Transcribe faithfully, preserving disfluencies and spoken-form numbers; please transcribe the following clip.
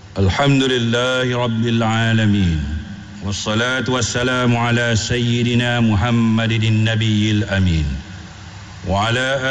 الحمد لله رب العالمين، والصلاة والسلام على سيدنا محمد النبي الأمين وعلى